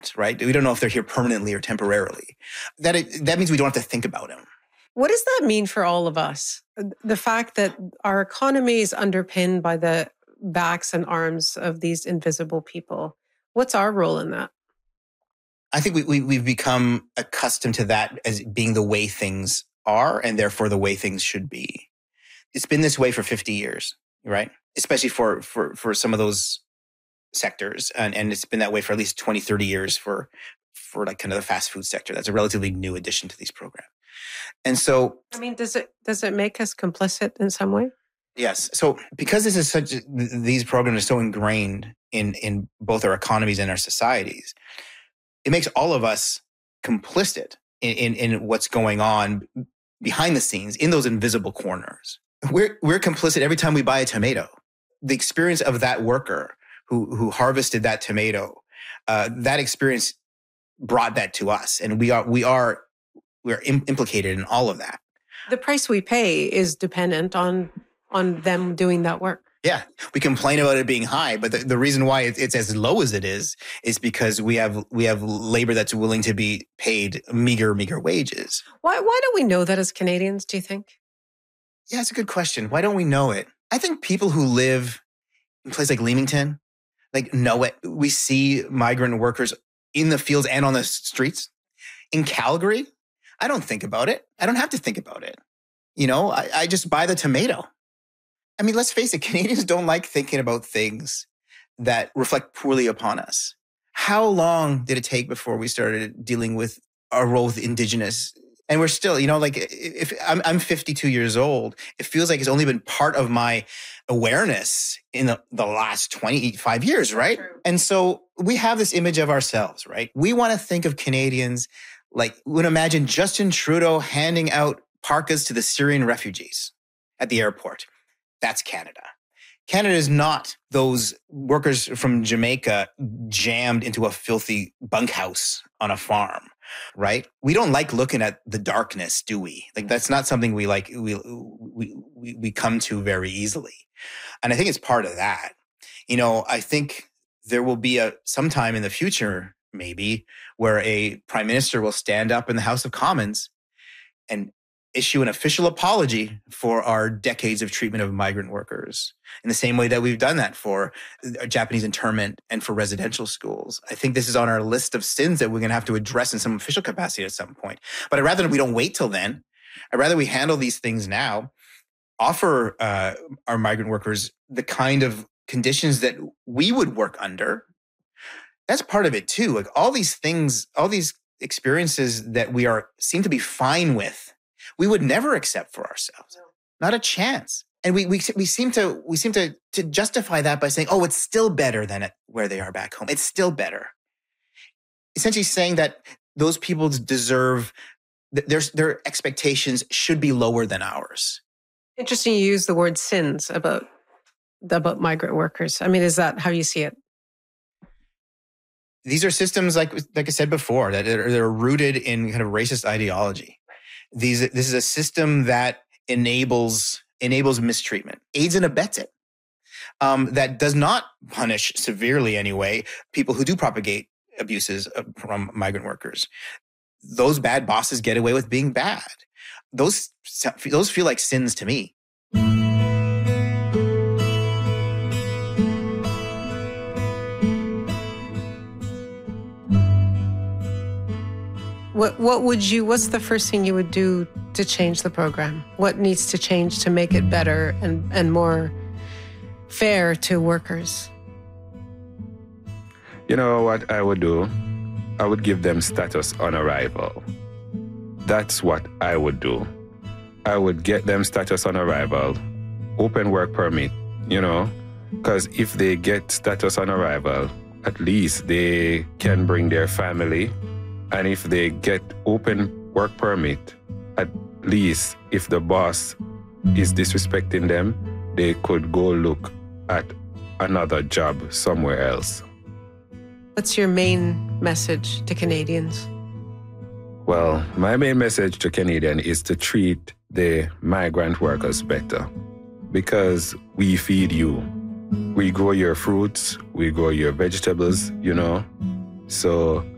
right? We don't know if they're here permanently or temporarily. That means we don't have to think about them. What does that mean for all of us? The fact that our economy is underpinned by the backs and arms of these invisible people. What's our role in that? I think we've become accustomed to that as being the way things are and therefore the way things should be. It's been this way for 50 years, right? Especially for some of those sectors. And it's been that way for at least 20, 30 years for like kind of the fast food sector. That's a relatively new addition to these programs. And so, I mean, does it make us complicit in some way? Yes. So because these programs are so ingrained in both our economies and our societies, it makes all of us complicit in what's going on behind the scenes in those invisible corners. We're complicit every time we buy a tomato. The experience of that worker who harvested that tomato, that experience brought that to us, and we're implicated in all of that. The price we pay is dependent on them doing that work. Yeah, we complain about it being high, but the reason why it's as low as it is because we have labor that's willing to be paid meager wages. Why don't we know that as Canadians, do you think? Yeah, it's a good question. Why don't we know it? I think people who live in places like Leamington, know it. We see migrant workers in the fields and on the streets. In Calgary, I don't think about it. I don't have to think about it. I just buy the tomato. I mean, let's face it, Canadians don't like thinking about things that reflect poorly upon us. How long did it take before we started dealing with our role with Indigenous? And we're still, if I'm 52 years old, it feels like it's only been part of my awareness in the last 25 years, right? And so we have this image of ourselves, right? We want to think of Canadians like, we would imagine Justin Trudeau handing out parkas to the Syrian refugees at the airport. That's Canada. Canada is not those workers from Jamaica jammed into a filthy bunkhouse on a farm, right? We don't like looking at the darkness, do we? That's not something we like. We come to very easily, and I think it's part of that. I think there will be sometime in the future, maybe, where a prime minister will stand up in the House of Commons and issue an official apology for our decades of treatment of migrant workers in the same way that we've done that for Japanese internment and for residential schools. I think this is on our list of sins that we're going to have to address in some official capacity at some point. But I'd rather we don't wait till then. I'd rather we handle these things now, offer our migrant workers the kind of conditions that we would work under. That's part of it too. Like all these things, all these experiences that we seem to be fine with, we would never accept for ourselves. Not a chance. And we seem to justify that by saying, oh, it's still better than where they are back home. It's still better. Essentially saying that those people deserve, their expectations should be lower than ours. Interesting you use the word sins about migrant workers. I mean, is that how you see it? These are systems, like I said before, that are rooted in kind of racist ideology. This is a system that enables mistreatment, aids and abets it. That does not punish severely anyway people who do propagate abuses from migrant workers. Those bad bosses get away with being bad. Those feel like sins to me. What's the first thing you would do to change the program? What needs to change to make it better and more fair to workers? You know what I would do? I would give them status on arrival. That's what I would do. I would get them status on arrival, open work permit, because if they get status on arrival, at least they can bring their family. And if they get open work permit, at least if the boss is disrespecting them, they could go look at another job somewhere else. What's your main message to Canadians? Well, my main message to Canadians is to treat the migrant workers better, because we feed you. We grow your fruits, we grow your vegetables, So